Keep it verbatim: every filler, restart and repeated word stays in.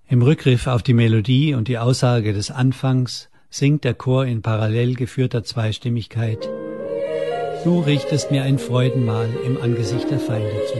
Im Rückgriff auf die Melodie und die Aussage des Anfangs singt der Chor in parallel geführter Zweistimmigkeit: Du richtest mir ein Freudenmahl im Angesicht der Feinde zu.